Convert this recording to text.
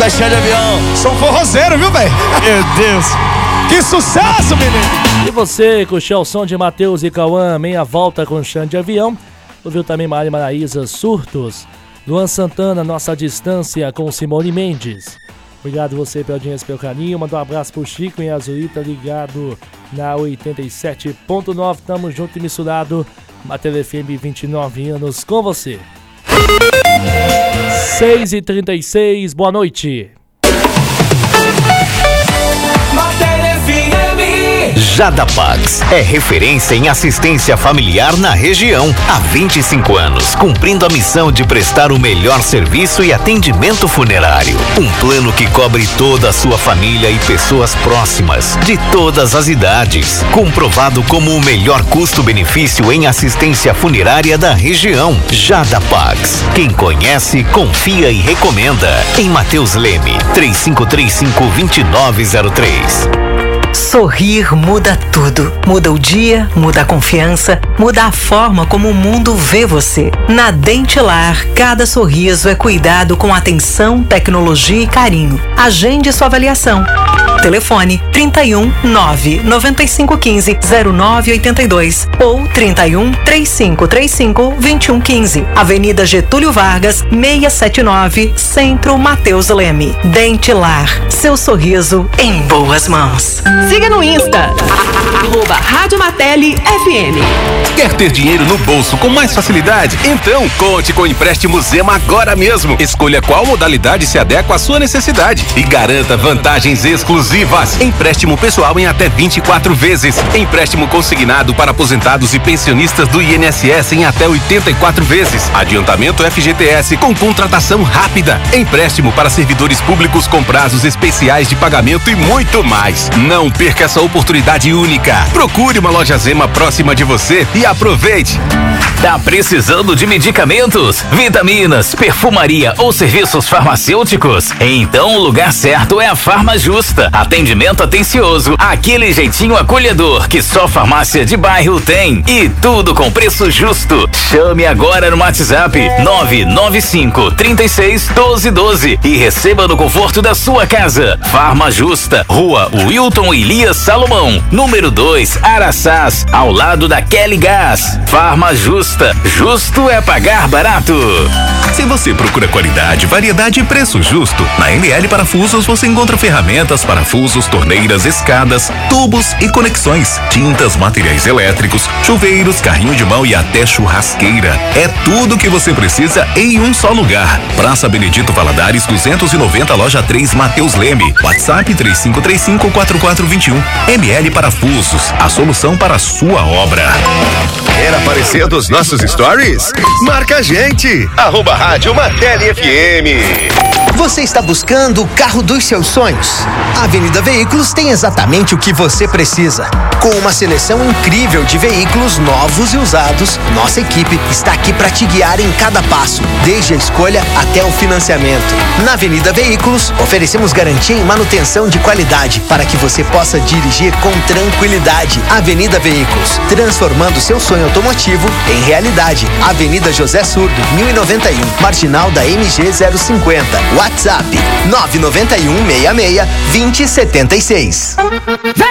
da Chão de Avião. Sou forrozeiro, viu, velho? Meu Deus. Que sucesso, menino. E você, curtiu o som de Matheus e Cauã, Meia Volta com Chão de Avião. Ouviu também Mari Maraíza, Surtos. Luan Santana, Nossa Distância com Simone Mendes. Obrigado você pela audiência, pelo carinho. Manda um abraço pro Chico em Azulita, ligado na 87.9. Tamo junto e misturado. Matéria FM, 29 anos com você. 6h36, boa noite. Matéria FM. Jadapax é referência em assistência familiar na região. Há 25 anos, cumprindo a missão de prestar o melhor serviço e atendimento funerário. Um plano que cobre toda a sua família e pessoas próximas, de todas as idades. Comprovado como o melhor custo-benefício em assistência funerária da região. Jadapax. Quem conhece, confia e recomenda. Em Matheus Leme, 3535-2903. Sorrir muda tudo. Muda o dia, muda a confiança, muda a forma como o mundo vê você. Na Dentilar, cada sorriso é cuidado com atenção, tecnologia e carinho. Agende sua avaliação. Telefone 31 99515 0982 ou 31 3535 2115. Avenida Getúlio Vargas, 679, Centro Matheus Leme. Dentilar, seu sorriso em boas mãos. Siga no Insta, @Rádio Martelli FM. Quer ter dinheiro no bolso com mais facilidade? Então, conte com o empréstimo Zema agora mesmo. Escolha qual modalidade se adequa à sua necessidade e garanta vantagens exclusivas. Empréstimo pessoal em até 24 vezes. Empréstimo consignado para aposentados e pensionistas do INSS em até 84 vezes. Adiantamento FGTS com contratação rápida. Empréstimo para servidores públicos com prazos especiais de pagamento e muito mais. Não perca essa oportunidade única. Procure uma loja Zema próxima de você e aproveite. Tá precisando de medicamentos, vitaminas, perfumaria ou serviços farmacêuticos? Então o lugar certo é a Farma Justa. Atendimento atencioso, aquele jeitinho acolhedor que só farmácia de bairro tem. E tudo com preço justo. Chame agora no WhatsApp 995 36 12 12 e receba no conforto da sua casa. Farma Justa, Rua Wilton Elias Salomão, número 2, Araçás, ao lado da Kelly Gás. Farma Justa, justo é pagar barato. Se você procura qualidade, variedade e preço justo, na ML Parafusos você encontra ferramentas, parafusos, torneiras, escadas, tubos e conexões, tintas, materiais elétricos, chuveiros, carrinho de mão e até churrasqueira. É tudo que você precisa em um só lugar. Praça Benedito Valadares 290, loja 3, Matheus Leme. WhatsApp 3535-4421. ML Parafusos, a solução para a sua obra. Quer aparecer nos nossos stories? Marca a gente! @Rádio Martelli FM. Você está buscando o carro dos seus sonhos? A Avenida Veículos tem exatamente o que você precisa. Com uma seleção incrível de veículos novos e usados, nossa equipe está aqui para te guiar em cada passo, desde a escolha até o financiamento. Na Avenida Veículos, oferecemos garantia em manutenção de qualidade para que você possa dirigir com tranquilidade. Avenida Veículos, transformando seu sonho automotivo em realidade. Avenida José Surdo, 1091, Marginal da MG 050. WhatsApp 991 66 2076.